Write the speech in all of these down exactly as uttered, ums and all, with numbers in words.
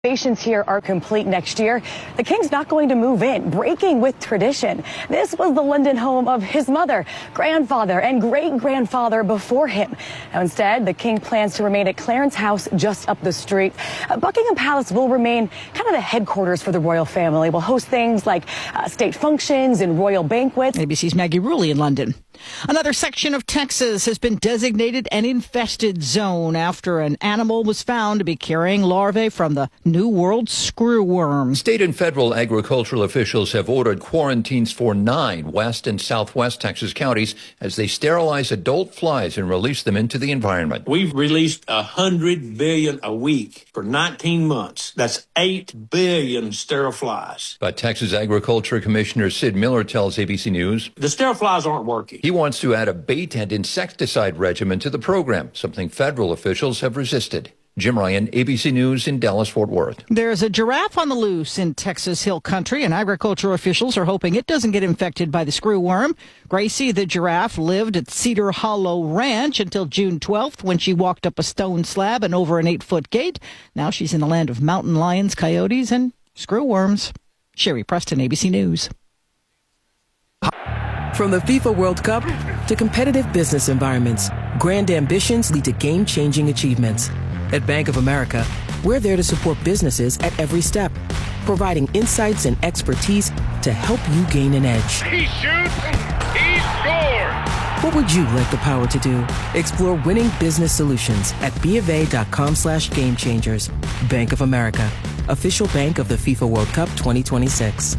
Renovations here are complete next year. The king's not going to move in, breaking with tradition. This was the London home of his mother, grandfather, and great-grandfather before him. Now, instead, the king plans to remain at Clarence House just up the street. Uh, Buckingham Palace will remain kind of the headquarters for the royal family. We'll host things like uh, state functions and royal banquets. A B C's Maggie Rulli in London. Another section of Texas has been designated an infested zone after an animal was found to be carrying larvae from the New World screwworm. State and federal agricultural officials have ordered quarantines for nine west and southwest Texas counties as they sterilize adult flies and release them into the environment. We've released one hundred billion a week for nineteen months. That's eight billion sterile flies. But Texas Agriculture Commissioner Sid Miller tells A B C News the sterile flies aren't working. He wants to add a bait and insecticide regimen to the program, something federal officials have resisted. Jim Ryan, A B C News in Dallas-Fort Worth. There's a giraffe on the loose in Texas Hill Country, and agriculture officials are hoping it doesn't get infected by the screwworm. Gracie, the giraffe, lived at Cedar Hollow Ranch until June twelfth when she walked up a stone slab and over an eight-foot gate. Now she's in the land of mountain lions, coyotes, and screwworms. Sherry Preston, A B C News. From the FIFA World Cup to competitive business environments, grand ambitions lead to game-changing achievements. At Bank of America, we're there to support businesses at every step, providing insights and expertise to help you gain an edge. He shoots, he scores! What would you like the power to do? Explore winning business solutions at BofA.com slash game changers. Bank of America, official bank of the FIFA World Cup twenty twenty-six.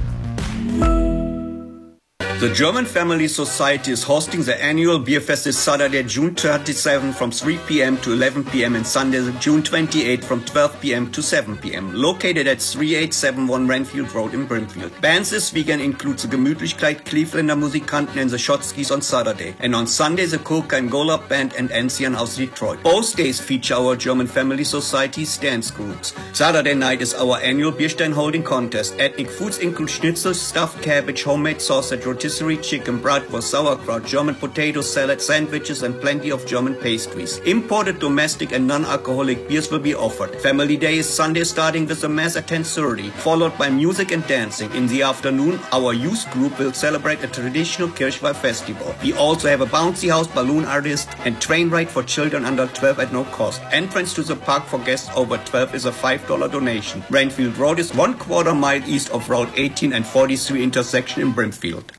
The German Family Society is hosting the annual Beer Fest this Saturday, June twenty-seventh from three p.m. to eleven p.m. and Sunday, June twenty-eighth from twelve p.m. to seven p.m. Located at thirty-eight seventy-one Renfield Road in Brimfield. Bands this weekend include the Gemütlichkeit Clevelander Musikanten and the Shotskis on Saturday. And on Sunday, the Coca and Golub Band and Ancien aus Detroit. Both days feature our German Family Society's dance groups. Saturday night is our annual Bierstein holding contest. Ethnic foods include schnitzel, stuffed cabbage, homemade sausage, rotisserie chicken, bratwurst, sauerkraut, German potato salad, sandwiches, and plenty of German pastries. Imported, domestic, and non-alcoholic beers will be offered. Family Day is Sunday, starting with a mass at ten thirty, followed by music and dancing. In the afternoon, our youth group will celebrate a traditional Kirchweih festival. We also have a bouncy house, balloon artist, and train ride for children under twelve at no cost. Entrance to the park for guests over twelve is a five dollars donation. Renfield Road is one quarter mile east of Route eighteen and forty-three intersection in Brimfield.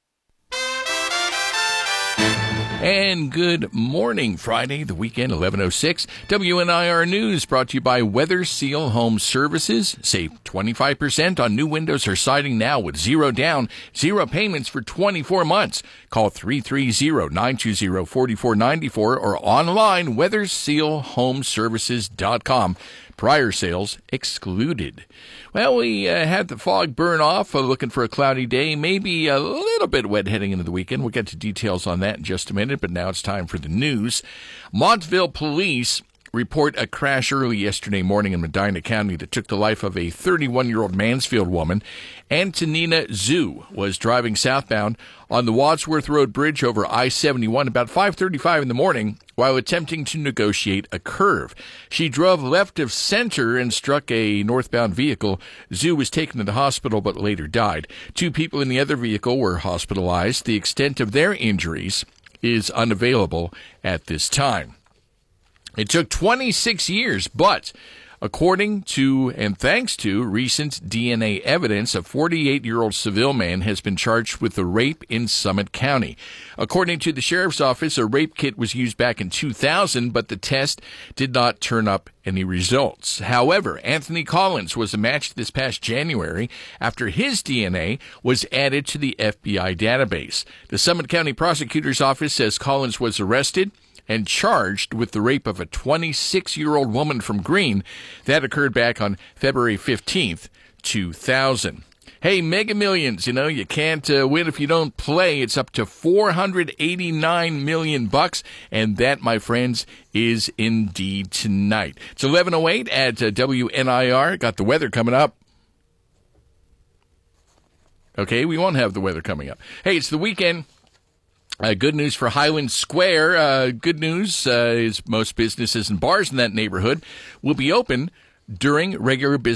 And good morning, Friday, the weekend, eleven oh six. W N I R News brought to you by Weather Seal Home Services. Save twenty-five percent on new windows or siding now with zero down, zero payments for twenty-four months. Call three three zero, nine two zero, four four nine four or online, weather seal home services dot com. Prior sales excluded. Well, we uh, had the fog burn off, uh, looking for a cloudy day, maybe a little bit wet heading into the weekend. We'll get to details on that in just a minute, but now it's time for the news. Montville police report a crash early yesterday morning in Medina County that took the life of a thirty-one-year-old Mansfield woman. Antonina Zhu was driving southbound on the Wadsworth Road Bridge over I seventy-one about five thirty-five in the morning while attempting to negotiate a curve. She drove left of center and struck a northbound vehicle. Zhu was taken to the hospital but later died. Two people in the other vehicle were hospitalized. The extent of their injuries is unavailable at this time. It took twenty-six years, but according to and thanks to recent D N A evidence, a forty-eight-year-old Seville man has been charged with a rape in Summit County. According to the sheriff's office, a rape kit was used back in two thousand, but the test did not turn up any results. However, Anthony Collins was a match this past January after his D N A was added to the F B I database. The Summit County Prosecutor's Office says Collins was arrested and charged with the rape of a twenty-six-year-old woman from Greene. That occurred back on February fifteenth, two thousand. Hey, Mega Millions, you know, you can't uh, win if you don't play. It's up to four hundred eighty-nine million bucks, and that, my friends, is indeed tonight. It's eleven oh eight at uh, W N I R. Got the weather coming up. Okay, we won't have the weather coming up. Hey, it's the weekend. Uh, good news for Highland Square. Uh, good news uh, is most businesses and bars in that neighborhood will be open during regular business